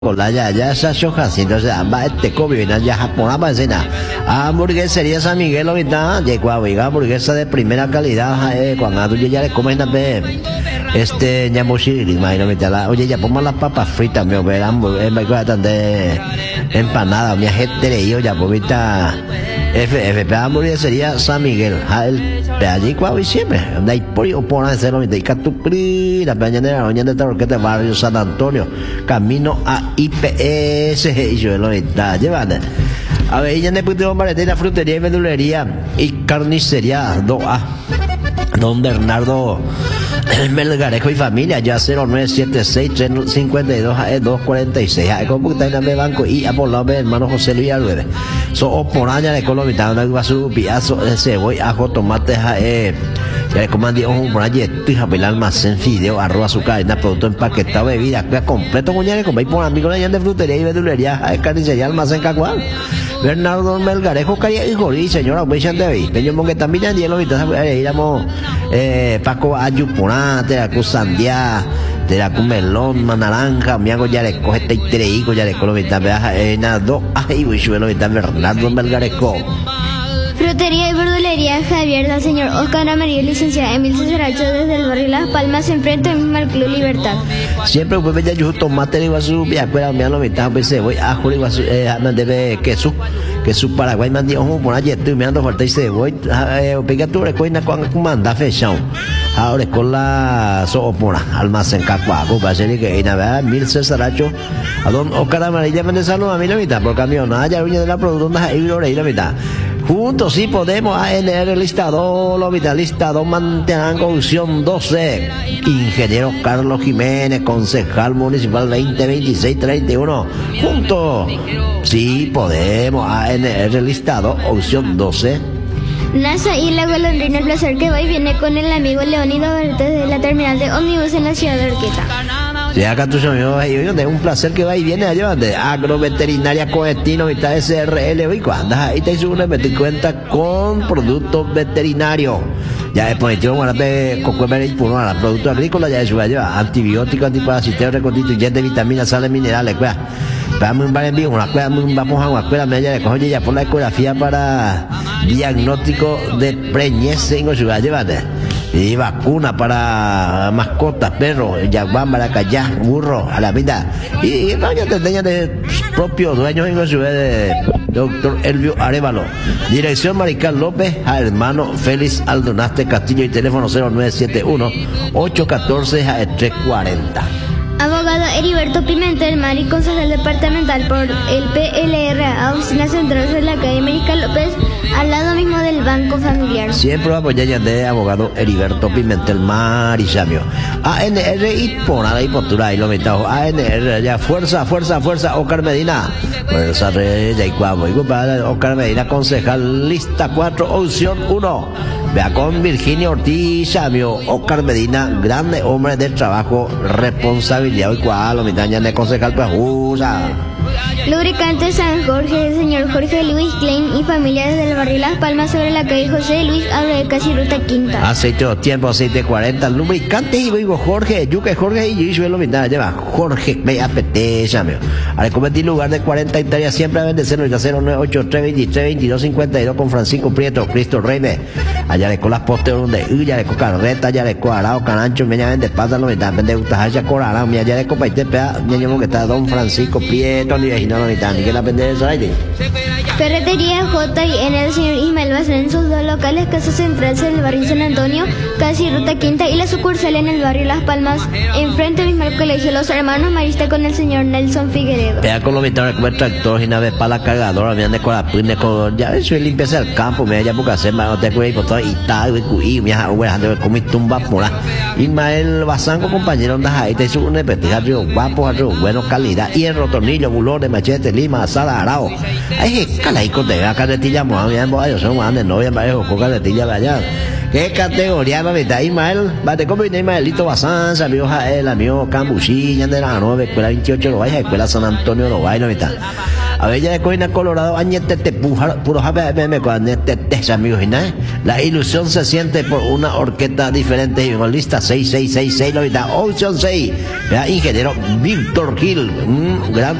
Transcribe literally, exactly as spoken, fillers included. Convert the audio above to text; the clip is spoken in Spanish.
la ya ya esa soja si entonces amba este COVID ya japonesa escena hamburguesería San Miguel ahorita llegó a oiga hamburguesa de primera calidad eh, cuando tú ya le comes este ñamushi imagínate la oye ya ponme las papas fritas me verán me cuentan de empanada mi gente de ellos ya pobita F F hamburguesería San Miguel el allí cuando siempre hay por y por hacer lo mismo y catupri la mañana mañana de Torquete barrio San Antonio camino a I P S y yo lo está llevando a ver ya después de la frutería y verdulería y carnicería dos A don Bernardo Melgarejo y familia ya cero nueve siete seis tres cinco dos dos cuatro seis a computadora de banco y a por la hermano José Luis Alves so por año de Colombia una va su piazo de cebolla ajo tomate eh ya le comandé un por allí estoy a el almacén fideo arroz azúcar en producto empaquetado bebida completo muñeca como por amigos de frutería y verdulería carnicería almacén Cacual Bernardo Melgarejo Caria y Jorí señora pues ya te vi peño mongue también ya dielo ahorita íbamos eh Paco Ayupona te la Sandia te la melón naranja me hago ya le coge este treico ya le colombia viaja en dos ay voy suelo está Bernardo Melgarejo Frutería y verdulería Javier del señor Oscar Amarillo, licenciada Emil Cesaracho desde el barrio Las Palmas, enfrente mismo al Club Libertad. Siempre pues ya yo tomate y guasu, ya cuela me lo mitad pues voy a joder guasu eh mandé queso, queso Paraguay mandé ojo por allí estoy mirando falta y se voy eh pega tu recoina con manda fechado. Ahora con la soopora almacén Cacuaco va a ser que en la Emil Cesaracho a don Oscar Amarillo me saluda a mi la mitad por camión allá viene de la producción de Ibro y la mitad. Juntos sí podemos A N R listado, lo vitalistado, mantengan opción doce. Ingeniero Carlos Jiménez, concejal municipal veinte veintiséis treinta y uno. Juntos sí podemos A N R listado, opción doce. NASA y la golondrina el placer que va y viene con el amigo Leonido Bertes de la terminal de ómnibus en la ciudad de Orqueta. Sí, acá tus amigos, es un placer que va y viene allá de Agroveterinaria Coestino y S R L y cuando ahí te suena me te cuenta con productos veterinarios. Ya es positivo, bueno, de cocuemer y puro, productos agrícolas, ya es lleva antibióticos, antiparasitarios, reconstituyentes, vitaminas, sales minerales, cuida. Vamos un bar en vivo, una escuela, vamos a una escuela media de cojones ya por la ecografía para diagnóstico de preñez en su llévate. Y vacuna para mascotas, perros, yaguán, maracayá, burro, a la vida. Y, y no, ya tenía de propio dueño en su de doctor Elvio Arevalo. Dirección Marical López, a hermano Félix Aldonaste Castillo y teléfono cero nueve siete uno ocho uno cuatro tres cuatro cero. Abogado Heriberto Pimentel Mari, concejal departamental por el P L R A, oficina central de la calle América López, al lado mismo del Banco Familiar. Siempre va a apoyar ya de abogado Heriberto Pimentel Mari Samio. A N R y por ahí postura y lo metamos. A N R ya fuerza, fuerza, fuerza. Oscar Medina. Fuerza Reyes y Cuavo. Y compadre Oscar Medina, concejal lista cuatro, opción uno. Vea con Virginia Ortiz Samio. Oscar Medina, grande hombre de trabajo, responsabilidad y cual, lo mitad ya de concejal pues usa. Lubricante San Jorge, el señor Jorge Luis Klein y familia desde el barrio Las Palmas sobre la calle José Luis Abre casi ruta quinta. Aceite de tiempo, aceite cuarenta, lubricante y digo Jorge, yuque Jorge y yo lo mitad lleva Jorge, me apetece, amigo. Al cometer lugar de cuarenta hectáreas siempre a venderse el cero nueve ocho tres veintitrés veintidós cincuenta y dos con Francisco Prieto, Cristo Reyes. Allá le con las postes donde ya le con carreta, allá le con arao, canancho, me llaman de pata, lo mitad, vende utajacha, corará, me allá le con paite, pea, me llamo que está don Francisco Prieto, ni vecino, no mitad, ni que la vende eso ahí. Ferretería J y N el señor Ismael Bazán en sus dos locales, Casa Central en el barrio San Antonio, casi ruta quinta, y la sucursal en el barrio Las Palmas, enfrente mismo al colegio Los Hermanos Marista con el señor Nelson Figueredo. Vea con los mitad de tractor y una vez para la cargadora, me ande con la pune con ya ves, soy limpieza del campo, me ya porque hacer más, no te cuido todo y tal, y me ha dejado con mi tumba por ahí. Ismael Bazán con compañero de ahí, te hizo un repetido guapo, bueno calidad, hierro, tornillo, bulones, machete, lima, asada, arao. Ay, calaico de acá de tilla, mo, bien, yo soy un de novia, varios con carretilla de allá. ¿Qué categoría, mamita? Ismael, bate como Ismaelito Bazán, amigo Jael, amigo Cambuchí, Yandera, no, escuela veintiocho, lo vaya, escuela San Antonio, lo vaya, mamita. A ver, ya de Coina Colorado, añete te puja, puro jabe, me me cuanete te, amigos, ¿no? La ilusión se siente por una orquesta diferente y con lista seis seis seis seis, mamita, Ocean seis, ingeniero Víctor Gil, un gran